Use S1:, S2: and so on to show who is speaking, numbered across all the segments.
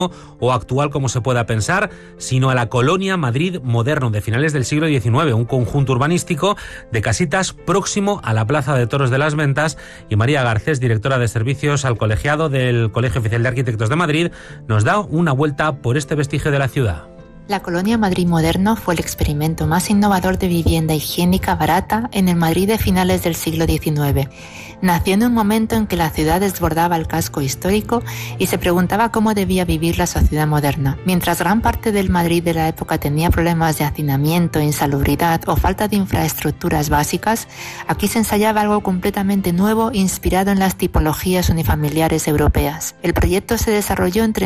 S1: o actual como se pueda pensar, sino a la Colonia Madrid moderno de finales del siglo XIX, un conjunto urbanístico de casitas próximo a la Plaza de Toros de las Ventas. Y María Garcés, directora de servicios al colegiado del Colegio Oficial de Arquitectos de Madrid, nos da una vuelta por este vestigio de la ciudad.
S2: La Colonia Madrid moderno fue el experimento más innovador de vivienda higiénica barata en el Madrid de finales del siglo XIX. Nació en un momento en que la ciudad desbordaba el casco histórico y se preguntaba cómo debía vivir la sociedad moderna. Mientras gran parte del Madrid de la época tenía problemas de hacinamiento, insalubridad o falta de infraestructuras básicas, aquí se ensayaba algo completamente nuevo inspirado en las tipologías unifamiliares europeas. El proyecto se desarrolló entre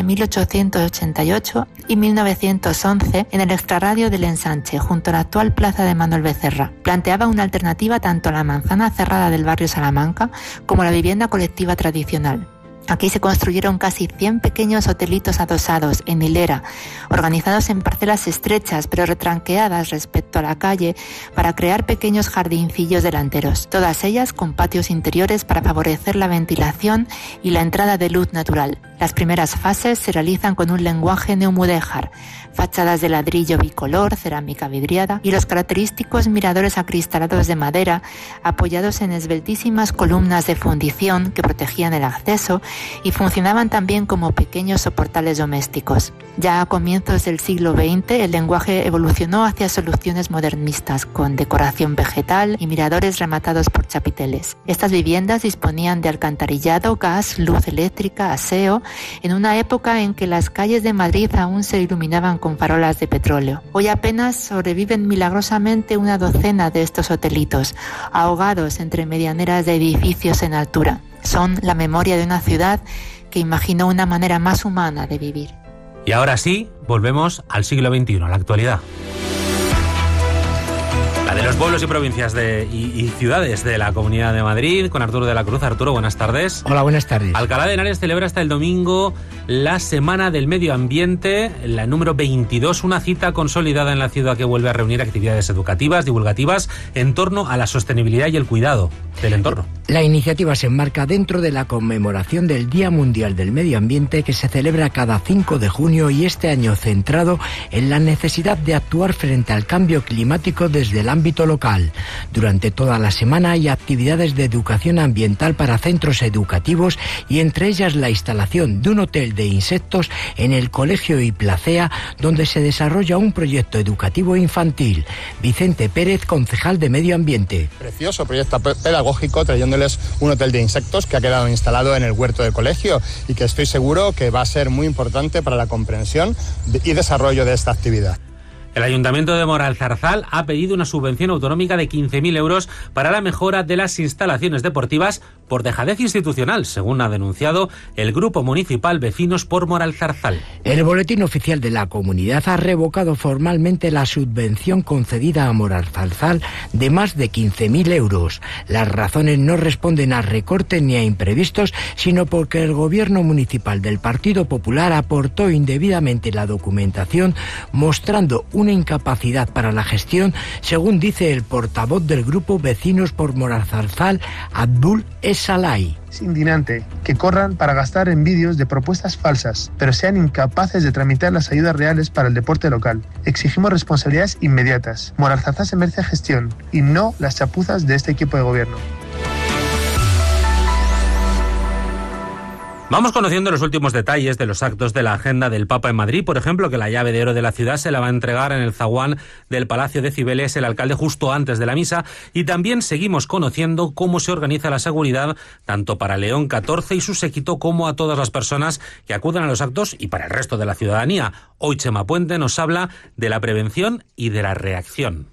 S2: 1888 y 1911 en el extrarradio del Ensanche, junto a la actual plaza de Manuel Becerra. Planteaba una alternativa tanto a la manzana cerrada del barrio Salamanca como la vivienda colectiva tradicional. Aquí se construyeron casi 100 pequeños hotelitos adosados en hilera, organizados en parcelas estrechas pero retranqueadas respecto a la calle para crear pequeños jardincillos delanteros, todas ellas con patios interiores para favorecer la ventilación y la entrada de luz natural. Las primeras fases se realizan con un lenguaje neomudéjar, fachadas de ladrillo bicolor, cerámica vidriada y los característicos miradores acristalados de madera apoyados en esbeltísimas columnas de fundición que protegían el acceso y funcionaban también como pequeños soportales domésticos. Ya a comienzos del siglo XX el lenguaje evolucionó hacia soluciones modernistas con decoración vegetal y miradores rematados por chapiteles. Estas viviendas disponían de alcantarillado, gas, luz eléctrica, aseo, en una época en que las calles de Madrid aún se iluminaban con farolas de petróleo. Hoy apenas sobreviven milagrosamente una docena de estos hotelitos, ahogados entre medianeras de edificios en altura. Son la memoria de una ciudad que imaginó una manera más humana de vivir.
S1: Y ahora sí, volvemos al siglo XXI, a la actualidad. La de los pueblos y provincias y ciudades de la Comunidad de Madrid, con Arturo de la Cruz. Arturo, buenas tardes.
S3: Hola, buenas tardes.
S1: Alcalá de Henares celebra hasta el domingo la Semana del Medio Ambiente, la número 22, una cita consolidada en la ciudad que vuelve a reunir actividades educativas, divulgativas, en torno a la sostenibilidad y el cuidado del entorno.
S3: La iniciativa se enmarca dentro de la conmemoración del Día Mundial del Medio Ambiente, que se celebra cada 5 de junio y este año centrado en la necesidad de actuar frente al cambio climático desde el ámbito local. Durante toda la semana hay actividades de educación ambiental para centros educativos y entre ellas la instalación de un hotel de insectos en el Colegio Iplacea, donde se desarrolla un proyecto educativo infantil. Vicente Pérez, concejal de Medio Ambiente.
S4: Precioso proyecto pedagógico, trayéndoles un hotel de insectos que ha quedado instalado en el huerto del colegio y que estoy seguro que va a ser muy importante para la comprensión y desarrollo de esta actividad.
S1: El Ayuntamiento de Moralzarzal ha pedido una subvención autonómica de 15.000 euros para la mejora de las instalaciones deportivas por dejadez institucional, según ha denunciado el Grupo Municipal Vecinos por Moralzarzal.
S3: El Boletín Oficial de la Comunidad ha revocado formalmente la subvención concedida a Moralzarzal de más de 15.000 euros. Las razones no responden a recortes ni a imprevistos, sino porque el Gobierno Municipal del Partido Popular aportó indebidamente la documentación, mostrando una incapacidad para la gestión, según dice el portavoz del Grupo Vecinos por Moralzarzal, Abdul Esalai.
S5: Es indignante que corran para gastar en vídeos de propuestas falsas, pero sean incapaces de tramitar las ayudas reales para el deporte local. Exigimos responsabilidades inmediatas. Moralzarzal se merece gestión y no las chapuzas de este equipo de gobierno.
S1: Vamos conociendo los últimos detalles de los actos de la agenda del Papa en Madrid. Por ejemplo, que la llave de oro de la ciudad se la va a entregar en el zaguán del Palacio de Cibeles el alcalde justo antes de la misa. Y también seguimos conociendo cómo se organiza la seguridad tanto para León XIV y su séquito como a todas las personas que acudan a los actos y para el resto de la ciudadanía. Hoy Chema Puente nos habla de la prevención y de la reacción.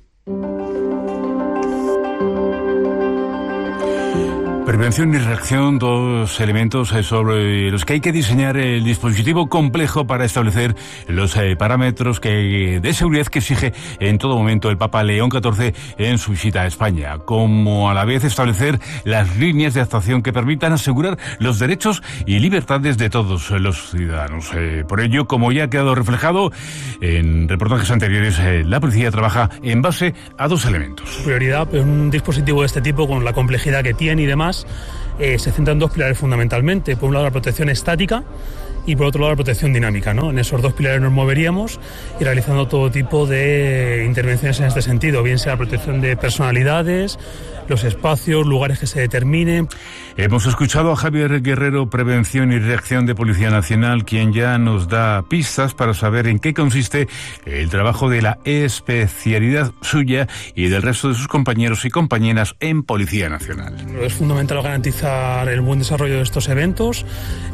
S6: Prevención y reacción, dos elementos sobre los que hay que diseñar el dispositivo complejo para establecer los parámetros de seguridad que exige en todo momento el Papa León XIV en su visita a España, como a la vez establecer las líneas de actuación que permitan asegurar los derechos y libertades de todos los ciudadanos. Por ello, como ya ha quedado reflejado en reportajes anteriores, la policía trabaja en base a dos elementos.
S7: Prioridad, un dispositivo de este tipo, con la complejidad que tiene y demás, se centra en dos pilares fundamentalmente. Por un lado, la protección estática y por otro lado la protección dinámica, ¿no? En esos dos pilares nos moveríamos y realizando todo tipo de intervenciones en este sentido, bien sea la protección de personalidades, los espacios, lugares que se determinen.
S6: Hemos escuchado a Javier Guerrero, Prevención y Reacción de Policía Nacional, quien ya nos da pistas para saber en qué consiste el trabajo de la especialidad suya y del resto de sus compañeros y compañeras en Policía Nacional.
S7: Es fundamental garantizar el buen desarrollo de estos eventos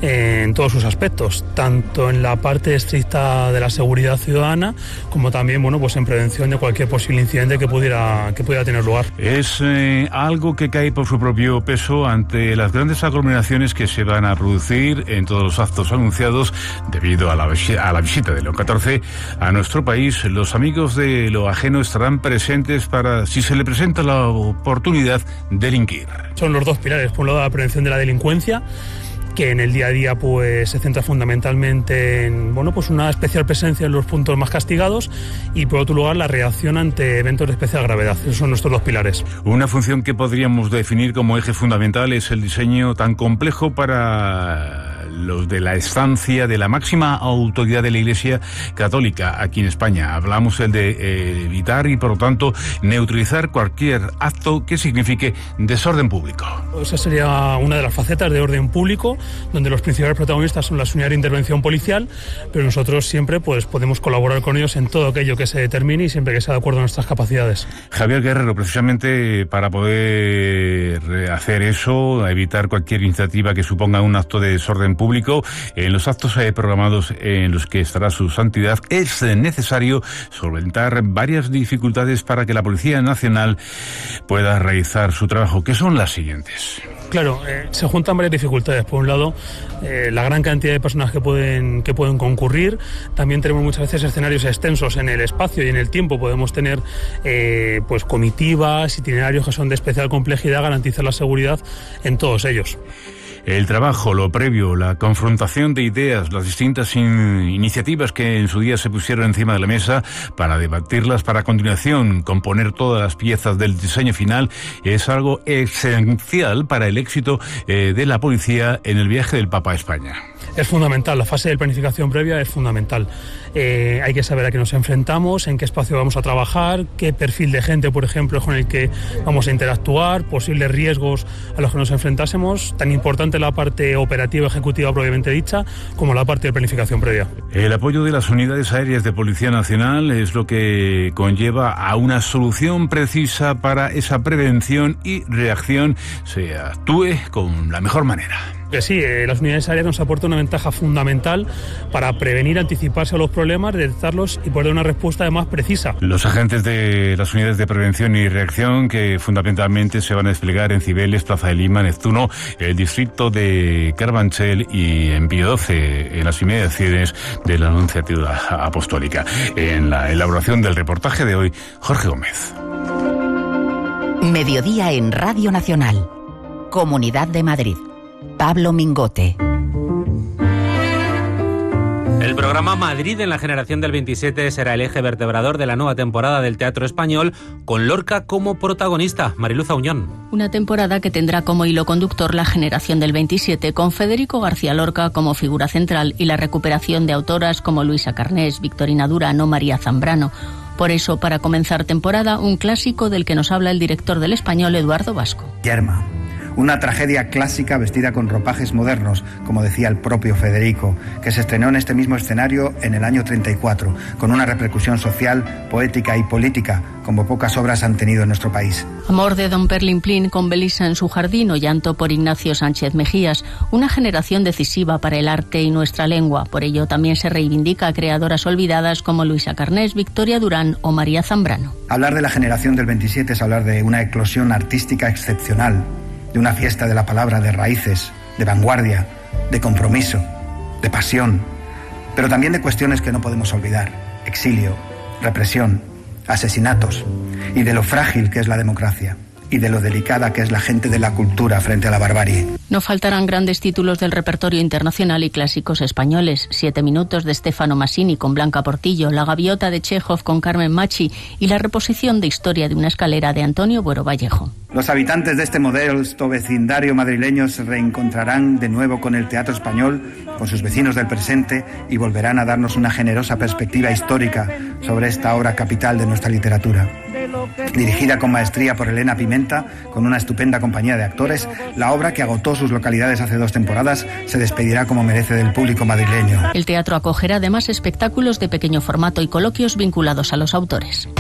S7: en todos sus aspectos, tanto en la parte estricta de la seguridad ciudadana como también, bueno, pues en prevención de cualquier posible incidente que pudiera tener lugar.
S6: Es algo que cae por su propio peso ante las grandes aglomeraciones que se van a producir en todos los actos anunciados debido a la visita de León XIV a nuestro país. Los amigos de lo ajeno estarán presentes para, si se le presenta la oportunidad, delinquir.
S7: Son los dos pilares, por un lado la prevención de la delincuencia, que en el día a día pues se centra fundamentalmente en, bueno, pues una especial presencia en los puntos más castigados, y por otro lugar la reacción ante eventos de especial gravedad. Esos son nuestros dos pilares.
S6: Una función que podríamos definir como eje fundamental es el diseño tan complejo para los de la estancia de la máxima autoridad de la Iglesia Católica aquí en España. Hablamos el de evitar y por lo tanto neutralizar cualquier acto que signifique desorden público.
S7: Esa sería una de las facetas de orden público, donde los principales protagonistas son las unidades de intervención policial, pero nosotros siempre pues podemos colaborar con ellos en todo aquello que se determine y siempre que sea de acuerdo a nuestras capacidades.
S6: Javier Guerrero, precisamente para poder hacer eso, evitar cualquier iniciativa que suponga un acto de desorden público, en los actos programados en los que estará su santidad, es necesario solventar varias dificultades para que la Policía Nacional pueda realizar su trabajo, que son las siguientes.
S7: Claro, se juntan varias dificultades. Por un lado, la gran cantidad de personas que pueden concurrir. También tenemos muchas veces escenarios extensos en el espacio y en el tiempo. Podemos tener pues comitivas, itinerarios que son de especial complejidad, garantizar la seguridad en todos ellos.
S6: El trabajo, lo previo, la confrontación de ideas, las distintas iniciativas que en su día se pusieron encima de la mesa para debatirlas, para a continuación componer todas las piezas del diseño final, es algo esencial para el éxito de la policía en el viaje del Papa a España.
S7: Es fundamental, la fase de planificación previa es fundamental. Hay que saber a qué nos enfrentamos, en qué espacio vamos a trabajar, qué perfil de gente, por ejemplo, con el que vamos a interactuar, posibles riesgos a los que nos enfrentásemos. Tan importante la parte operativa ejecutiva propiamente dicha como la parte de planificación previa.
S6: El apoyo de las unidades aéreas de Policía Nacional es lo que conlleva a una solución precisa para esa prevención y reacción se actúe con la mejor manera.
S7: Que sí, las unidades aéreas nos aportan una ventaja fundamental para prevenir, anticiparse a los problemas, detectarlos y poder dar una respuesta además precisa.
S6: Los agentes de las unidades de prevención y reacción que fundamentalmente se van a desplegar en Cibeles, Plaza de Lima, Neptuno, el distrito de Carabanchel y en Pío XII, en las inmediaciones de la Anunciatura Apostólica. En la elaboración del reportaje de hoy, Jorge Gómez.
S8: Mediodía en Radio Nacional. Comunidad de Madrid. Pablo Mingote.
S1: El programa Madrid en la generación del 27 será el eje vertebrador de la nueva temporada del Teatro Español, con Lorca como protagonista. Mariluz Auñón.
S9: Una temporada que tendrá como hilo conductor la generación del 27, con Federico García Lorca como figura central y la recuperación de autoras como Luisa Carnés, Victorina Durán o María Zambrano. Por eso, para comenzar temporada, un clásico del que nos habla el director del Español, Eduardo Vasco.
S10: Yerma. Una tragedia clásica vestida con ropajes modernos, como decía el propio Federico, que se estrenó en este mismo escenario en el año 34, con una repercusión social, poética y política, como pocas obras han tenido en nuestro país.
S9: Amor de Don Perlimplín con Belisa en su jardín o Llanto por Ignacio Sánchez Mejías, una generación decisiva para el arte y nuestra lengua. Por ello también se reivindica a creadoras olvidadas como Luisa Carnés, Victoria Durán o María Zambrano.
S10: Hablar de la generación del 27 es hablar de una eclosión artística excepcional, de una fiesta de la palabra, de raíces, de vanguardia, de compromiso, de pasión, pero también de cuestiones que no podemos olvidar: exilio, represión, asesinatos y de lo frágil que es la democracia. y de lo delicada que es la gente de la cultura frente a la barbarie.
S9: No faltarán grandes títulos del repertorio internacional y clásicos españoles. 7 minutos de Stefano Massini con Blanca Portillo, La Gaviota de Chekhov con Carmen Machi y la reposición de Historia de una escalera de Antonio Buero Vallejo.
S10: Los habitantes de este modesto vecindario madrileño se reencontrarán de nuevo con el teatro español, con sus vecinos del presente, y volverán a darnos una generosa perspectiva histórica sobre esta obra capital de nuestra literatura. Dirigida con maestría por Elena Pimenta, con una estupenda compañía de actores, la obra, que agotó sus localidades hace 2 temporadas, se despedirá como merece del público madrileño.
S9: El teatro acogerá además espectáculos de pequeño formato y coloquios vinculados a los autores.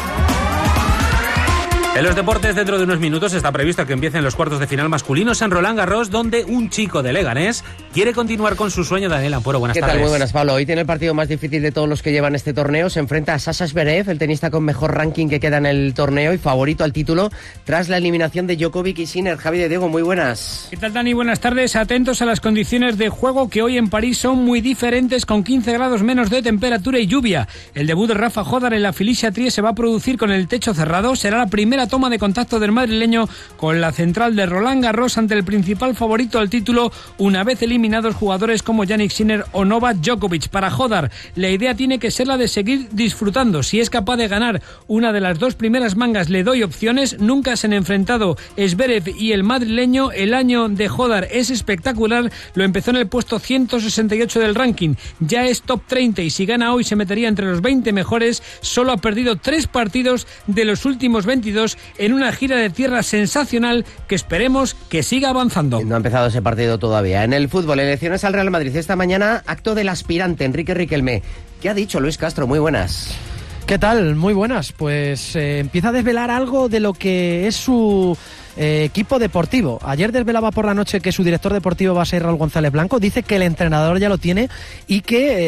S1: En los deportes, dentro de unos minutos está previsto que empiecen los cuartos de final masculinos en Roland Garros, donde un chico de Leganés quiere continuar con su sueño. Daniel Ampuero, buenas tardes.
S11: ¿Qué tal? Muy buenas, Pablo. Hoy tiene el partido más difícil de todos los que llevan este torneo. Se enfrenta a Sasha Zverev, el tenista con mejor ranking que queda en el torneo y favorito al título tras la eliminación de Djokovic y Sinner. Javi de Diego, muy buenas.
S12: ¿Qué tal, Dani? Buenas tardes. Atentos a las condiciones de juego, que hoy en París son muy diferentes, con 15 grados menos de temperatura y lluvia. El debut de Rafa Jódar en la Felicia Trie se va a producir con el techo cerrado. Será la primera toma de contacto del madrileño con la central de Roland Garros ante el principal favorito al título, una vez eliminados jugadores como Jannik Sinner o Novak Djokovic. Para Jódar, la idea tiene que ser la de seguir disfrutando. Si es capaz de ganar una de las 2 primeras mangas, le doy opciones. Nunca se han enfrentado Zverev y el madrileño. El año de Jódar es espectacular. Lo empezó en el puesto 168 del ranking. Ya es top 30 y si gana hoy se metería entre los 20 mejores. Solo ha perdido 3 partidos de los últimos 22 en una gira de tierra sensacional que esperemos que siga avanzando.
S11: No ha empezado ese partido todavía. En el fútbol, elecciones al Real Madrid esta mañana, acto del aspirante Enrique Riquelme. ¿Qué ha dicho Luis Castro? Muy buenas.
S13: ¿Qué tal? Muy buenas. Pues empieza a desvelar algo de lo que es su equipo deportivo. Ayer desvelaba por la noche que su director deportivo va a ser Raúl González Blanco. Dice que el entrenador ya lo tiene y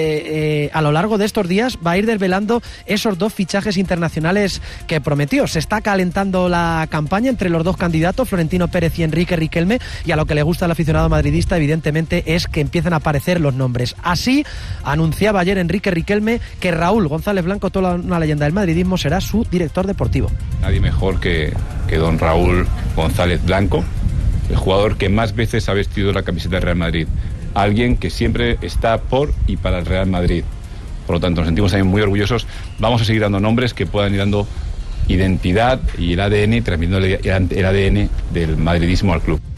S13: que a lo largo de estos días va a ir desvelando esos 2 fichajes internacionales que prometió. Se está calentando la campaña entre los 2 candidatos, Florentino Pérez y Enrique Riquelme, y a lo que le gusta al aficionado madridista, evidentemente, es que empiecen a aparecer los nombres. Así anunciaba ayer Enrique Riquelme que Raúl González Blanco, toda una leyenda del madridismo, será su director deportivo.
S14: Nadie mejor que don Raúl González Blanco, el jugador que más veces ha vestido la camiseta del Real Madrid, alguien que siempre está por y para el Real Madrid. Por lo tanto, nos sentimos también muy orgullosos. Vamos a seguir dando nombres que puedan ir dando identidad y el ADN, transmitiendo el ADN del madridismo al club.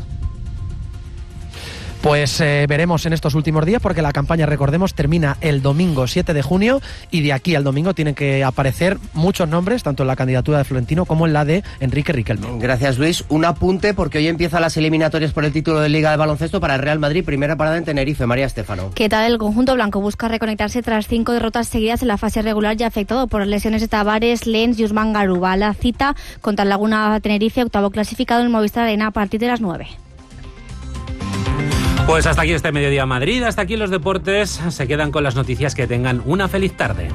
S13: Pues veremos en estos últimos días, porque la campaña, recordemos, termina el domingo 7 de junio y de aquí al domingo tienen que aparecer muchos nombres, tanto en la candidatura de Florentino como en la de Enrique Riquelme.
S11: Gracias, Luis. Un apunte, porque hoy empiezan las eliminatorias por el título de Liga de Baloncesto para el Real Madrid. Primera parada en Tenerife. María Estéfano.
S15: ¿Qué tal? El conjunto blanco busca reconectarse tras 5 derrotas seguidas en la fase regular, ya afectado por lesiones de Tavares, Lenz y Usman Garuba. La cita contra el Laguna Tenerife, octavo clasificado en el Movistar Arena, a partir de las 9.
S1: Pues hasta aquí este Mediodía Madrid, hasta aquí los deportes. Se quedan con las noticias. Que tengan una feliz tarde.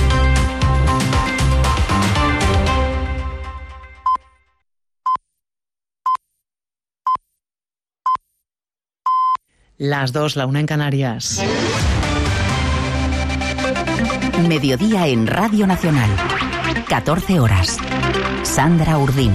S16: Las 2, la 1 en Canarias.
S8: Mediodía en Radio Nacional. 14 horas. Sandra Urdín.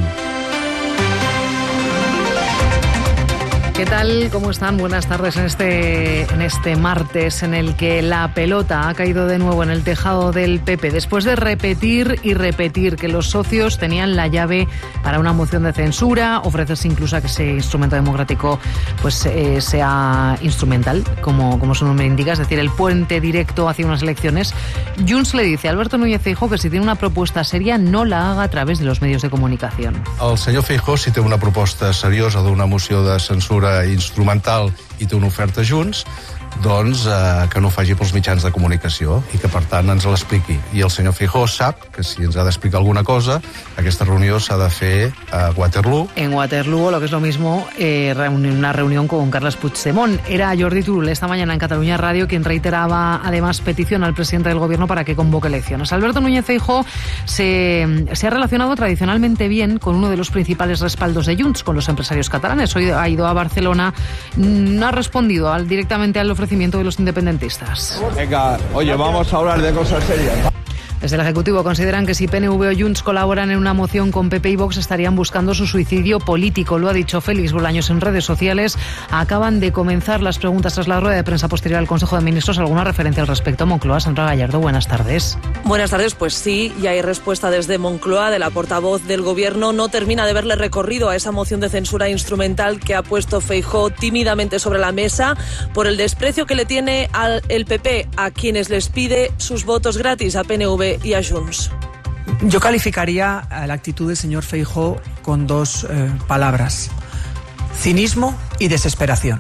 S16: ¿Qué tal? ¿Cómo están? Buenas tardes en este martes en el que la pelota ha caído de nuevo en el tejado del PP después de repetir y repetir que los socios tenían la llave para una moción de censura, ofrecerse incluso a que ese instrumento democrático pues sea instrumental, como su nombre indica, es decir, el puente directo hacia unas elecciones. Junts le dice a Alberto Núñez Feijóo que si tiene una propuesta seria no la haga a través de los medios de comunicación.
S17: El senyor Feijóo, si té una proposta seriosa d'una moció de censura instrumental i té una oferta Junts, doncs que no ho faci pels mitjans de comunicació i que per tant ens l'expliqui. I el senyor Feijóo sap que si ens ha d'explicar alguna cosa, aquesta reunió s'ha de fer a Waterloo.
S16: En Waterloo, lo que es lo mismo, una reunión con Carles Puigdemont. Era Jordi Turull esta mañana en Cataluña Radio quien reiteraba además petición al presidente del gobierno para que convoque elecciones. Alberto Núñez Feijóo se ha relacionado tradicionalmente bien con uno de los principales respaldos de Junts, con los empresarios catalanes. Hoy ha ido a Barcelona, no ha respondido directamente al ofrecimiento de los independentistas.
S18: Venga, oye, vamos a hablar de cosas serias.
S16: Desde el Ejecutivo consideran que si PNV o Junts colaboran en una moción con PP y Vox estarían buscando su suicidio político. Lo ha dicho Félix Bolaños en redes sociales. Acaban de comenzar las preguntas tras la rueda de prensa posterior al Consejo de Ministros. ¿Alguna referencia al respecto? Moncloa, Sandra Gallardo, buenas tardes.
S18: Buenas tardes, pues sí, ya hay respuesta desde Moncloa de la portavoz del Gobierno. No termina de verle recorrido a esa moción de censura instrumental que ha puesto Feijóo tímidamente sobre la mesa por el desprecio que le tiene el PP a quienes les pide sus votos gratis, a PNV y a Junts.
S19: Yo calificaría la actitud del señor Feijóo con dos palabras: cinismo y desesperación.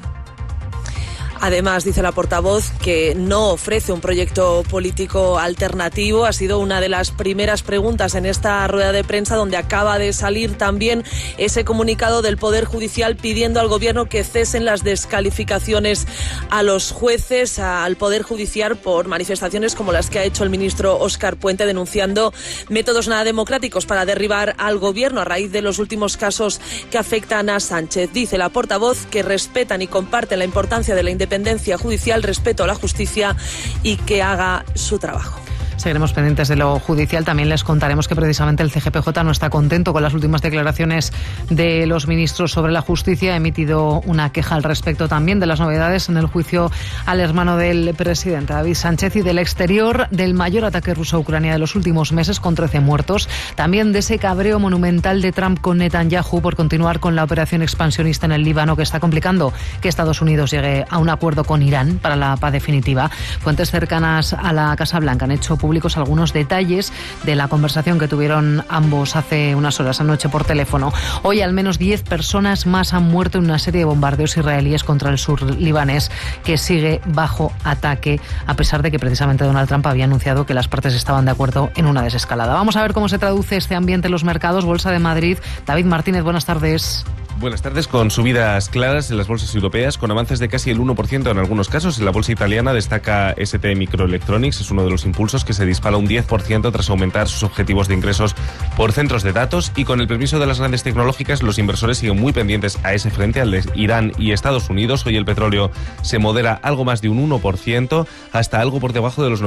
S18: Además, dice la portavoz que no ofrece un proyecto político alternativo. Ha sido una de las primeras preguntas en esta rueda de prensa, donde acaba de salir también ese comunicado del Poder Judicial pidiendo al Gobierno que cesen las descalificaciones a los jueces, al Poder Judicial, por manifestaciones como las que ha hecho el ministro Óscar Puente, denunciando métodos nada democráticos para derribar al Gobierno a raíz de los últimos casos que afectan a Sánchez. Dice la portavoz que respetan y comparten la importancia de la independencia judicial, respeto a la justicia y que haga su trabajo.
S16: Seguiremos pendientes de lo judicial. También les contaremos que precisamente el CGPJ no está contento con las últimas declaraciones de los ministros sobre la justicia. Ha emitido una queja al respecto también de las novedades en el juicio al hermano del presidente, David Sánchez, y del exterior del mayor ataque ruso a Ucrania de los últimos meses, con 13 muertos. También de ese cabreo monumental de Trump con Netanyahu por continuar con la operación expansionista en el Líbano, que está complicando que Estados Unidos llegue a un acuerdo con Irán para la paz definitiva. Fuentes cercanas a la Casa Blanca han hecho públicos algunos detalles de la conversación que tuvieron ambos hace unas horas anoche por teléfono. Hoy al menos 10 personas más han muerto en una serie de bombardeos israelíes contra el sur libanés, que sigue bajo ataque, a pesar de que precisamente Donald Trump había anunciado que las partes estaban de acuerdo en una desescalada. Vamos a ver cómo se traduce este ambiente en los mercados. Bolsa de Madrid, David Martínez, buenas tardes.
S20: Buenas tardes, con subidas claras en las bolsas europeas, con avances de casi el 1% en algunos casos. En la bolsa italiana destaca ST Microelectronics, es uno de los impulsos, que se dispara un 10% tras aumentar sus objetivos de ingresos por centros de datos. Y con el permiso de las grandes tecnológicas, los inversores siguen muy pendientes a ese frente, al de Irán y Estados Unidos. Hoy el petróleo se modera algo más de un 1%, hasta algo por debajo de los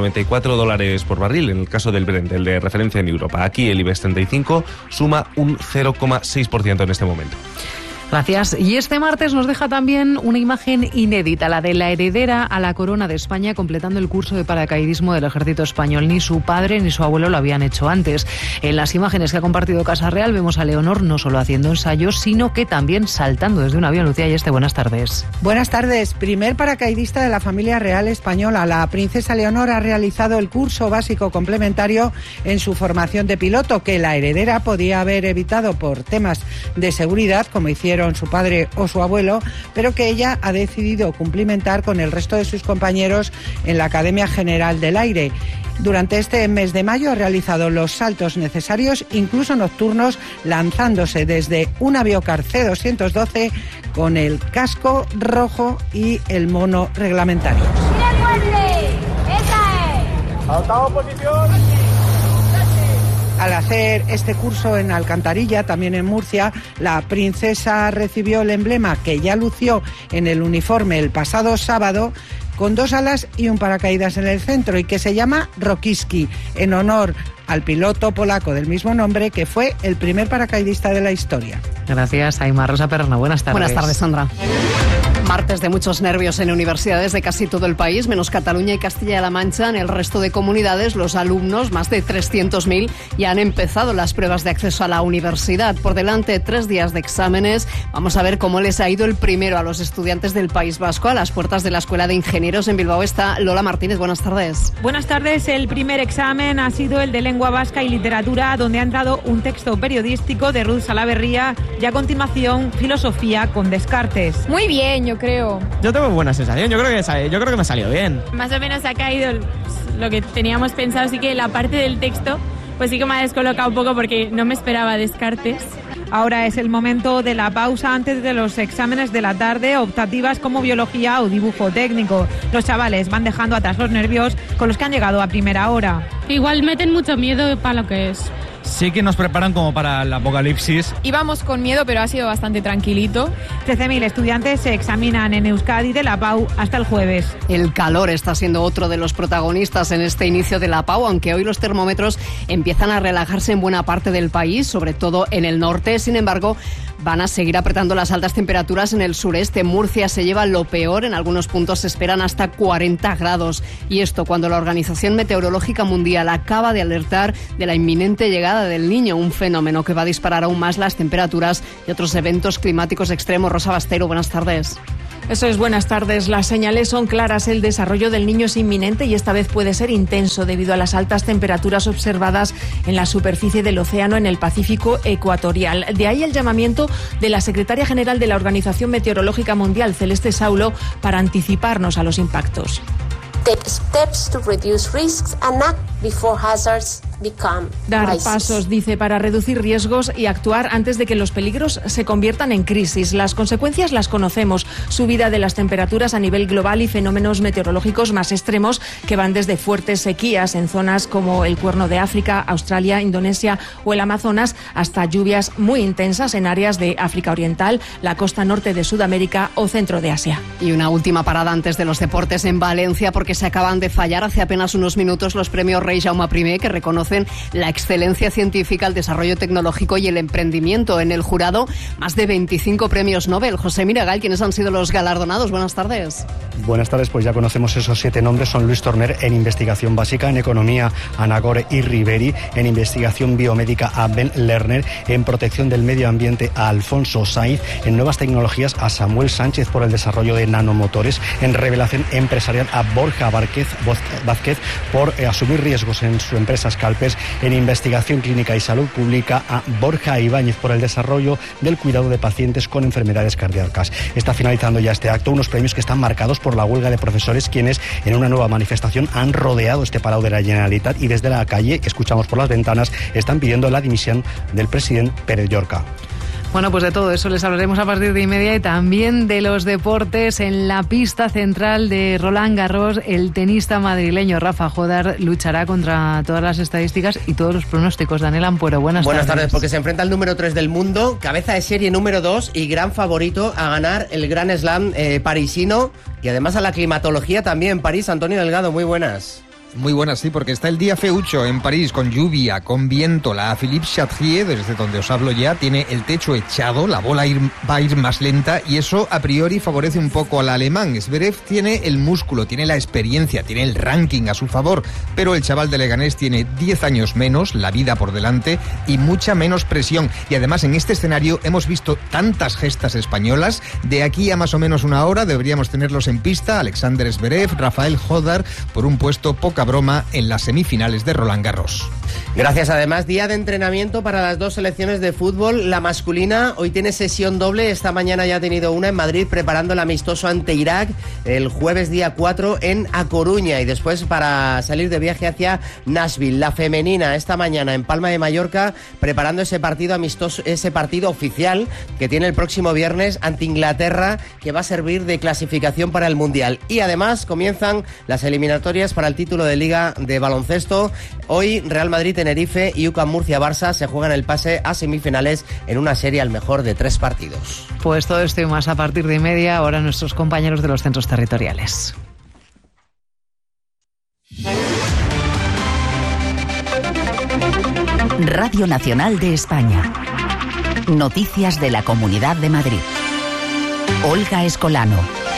S20: $94 por barril, en el caso del Brent, el de referencia en Europa. Aquí el IBEX 35 suma un 0,6% en este momento.
S16: Gracias. Y este martes nos deja también una imagen inédita, la de la heredera a la corona de España, completando el curso de paracaidismo del ejército español. Ni su padre ni su abuelo lo habían hecho antes. En las imágenes que ha compartido Casa Real vemos a Leonor no solo haciendo ensayos, sino que también saltando desde un avión. Lucía Yeste, buenas tardes.
S21: Buenas tardes. Primer paracaidista de la familia real española. La princesa Leonor ha realizado el curso básico complementario en su formación de piloto, que la heredera podía haber evitado por temas de seguridad, como hicieron su padre o su abuelo, pero que ella ha decidido cumplimentar con el resto de sus compañeros en la Academia General del Aire. Durante este mes de mayo ha realizado los saltos necesarios, incluso nocturnos, lanzándose desde un Aviocar C-212 con el casco rojo y el mono reglamentario.
S22: ¡Mira fuerte! ¡Esa es!
S21: ¡Adoptamos posición! Al hacer este curso en Alcantarilla, también en Murcia, la princesa recibió el emblema que ya lució en el uniforme el pasado sábado, con 2 alas y un paracaídas en el centro, y que se llama Rokiski, en honor al piloto polaco del mismo nombre, que fue el primer paracaidista de la historia.
S16: Gracias, Aimar. Rosa Perna, buenas tardes.
S23: Buenas tardes, Sandra. Martes de muchos nervios en universidades de casi todo el país, menos Cataluña y Castilla-La Mancha. En el resto de comunidades, los alumnos, más de 300.000, ya han empezado las pruebas de acceso a la universidad. Por delante, 3 días de exámenes. Vamos a ver cómo les ha ido el primero a los estudiantes del País Vasco. A las puertas de la Escuela de Ingenieros en Bilbao está Lola Martínez. Buenas tardes.
S24: Buenas tardes. El primer examen ha sido el de Lengua Vasca y Literatura, donde ha entrado un texto periodístico de Ruth Salaverría, y a continuación Filosofía con Descartes.
S25: Muy bien, yo creo.
S26: Yo tengo buena sensación, yo creo que me ha salido bien.
S25: Más o menos ha caído lo que teníamos pensado, así que la parte del texto pues sí que me ha descolocado un poco porque no me esperaba Descartes.
S24: Ahora es el momento de la pausa antes de los exámenes de la tarde, optativas como biología o dibujo técnico. Los chavales van dejando atrás los nervios con los que han llegado a primera hora.
S25: Igual meten mucho miedo para lo que es.
S2: sí que nos preparan como para el apocalipsis.
S3: Íbamos con miedo, pero ha sido bastante tranquilito.
S24: 13.000 estudiantes se examinan en Euskadi de la PAU hasta el jueves.
S23: El calor está siendo otro de los protagonistas en este inicio de la PAU, aunque hoy los termómetros empiezan a relajarse en buena parte del país, sobre todo en el norte. Sin embargo, van a seguir apretando las altas temperaturas en el sureste. Murcia se lleva lo peor, en algunos puntos se esperan hasta 40 grados. Y esto cuando la Organización Meteorológica Mundial acaba de alertar de la inminente llegada del Niño, un fenómeno que va a disparar aún más las temperaturas y otros eventos climáticos extremos. Rosa Bastero, buenas tardes.
S3: Eso es, buenas tardes. Las señales son claras. El desarrollo del Niño es inminente y esta vez puede ser intenso debido a las altas temperaturas observadas en la superficie del océano en el Pacífico ecuatorial. De ahí el llamamiento de la secretaria general de la Organización Meteorológica Mundial, Celeste Saulo, para anticiparnos a los impactos. Dar pasos, dice, para reducir riesgos y actuar antes de que los peligros se conviertan en crisis. Las consecuencias las conocemos: subida de las temperaturas a nivel global y fenómenos meteorológicos más extremos que van desde fuertes sequías en zonas como el Cuerno de África, Australia, Indonesia o el Amazonas, hasta lluvias muy intensas en áreas de África Oriental, la costa norte de Sudamérica o centro de Asia.
S23: Y una última parada antes de los deportes en Valencia, porque se acaban de fallar hace apenas unos minutos los premios Rey Jaume I, que reconocen la excelencia científica, el desarrollo tecnológico y el emprendimiento. En el jurado, más de 25 premios Nobel. José Miragal, ¿quiénes han sido los galardonados? Buenas tardes.
S4: Buenas tardes, pues ya conocemos esos 7 nombres. Son Luis Torner en investigación básica, en economía a Nagore y Riveri, en investigación biomédica a Ben Lerner, en protección del medio ambiente a Alfonso Sainz, en nuevas tecnologías a Samuel Sánchez por el desarrollo de nanomotores, en revelación empresarial a Borja Vázquez por asumir riesgos en su empresa Scalpers, en investigación clínica y salud pública a Borja Ibáñez por el desarrollo del cuidado de pacientes con enfermedades cardíacas. Está finalizando ya este acto, unos premios que están marcados por la huelga de profesores, quienes en una nueva manifestación han rodeado este Palau de la Generalitat y desde la calle, que escuchamos por las ventanas, están pidiendo la dimisión del presidente Pérez Llorca.
S16: Bueno, pues de todo eso les hablaremos a partir de 1:30 y también de los deportes. En la pista central de Roland Garros, el tenista madrileño Rafa Jodar luchará contra todas las estadísticas y todos los pronósticos. Daniel Ampuero, buenas tardes,
S11: porque se enfrenta al número 3 del mundo, cabeza de serie número 2 y gran favorito a ganar el Grand Slam parisino y además a la climatología también. París, Antonio Delgado, muy buenas.
S5: Muy buenas, sí, porque está el día feucho en París, con lluvia, con viento. La Philippe Chatrier, desde donde os hablo ya, tiene el techo echado, la bola va a ir más lenta y eso a priori favorece un poco al alemán. Zverev tiene el músculo, tiene la experiencia, tiene el ranking a su favor, pero el chaval de Leganés tiene 10 años menos, la vida por delante y mucha menos presión. Y además en este escenario hemos visto tantas gestas españolas. De aquí a más o menos una hora deberíamos tenerlos en pista: Alexander Zverev, Rafael Jodar, por un puesto poca broma en las semifinales de Roland Garros.
S11: Gracias. Además, día de entrenamiento para las dos selecciones de fútbol. La masculina hoy tiene sesión doble. Esta mañana ya ha tenido una en Madrid preparando el amistoso ante Irak el jueves día 4 en A Coruña y después para salir de viaje hacia Nashville. La femenina esta mañana en Palma de Mallorca preparando ese partido amistoso, ese partido oficial que tiene el próximo viernes ante Inglaterra, que va a servir de clasificación para el Mundial. Y además comienzan las eliminatorias para el título de Liga de baloncesto. Hoy Real Madrid, Tenerife y UCAM Murcia Barça se juegan el pase a semifinales en una serie al mejor de 3 partidos.
S16: Pues todo esto y más a partir de 1:30, ahora nuestros compañeros de los centros territoriales.
S8: Radio Nacional de España. Noticias de la Comunidad de Madrid. Olga Escolano.